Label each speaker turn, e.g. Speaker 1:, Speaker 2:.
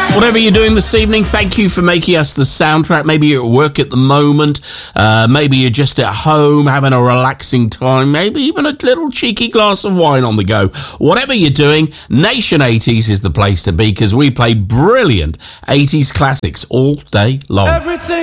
Speaker 1: Whatever you're doing this evening, thank you for making us the soundtrack. Maybe you're at work at the moment. Maybe you're just at home having a relaxing time. Maybe even a little cheeky glass of wine on the go. Whatever you're doing, Nation 80s is the place to be because we play brilliant 80s classics all day long.
Speaker 2: Everything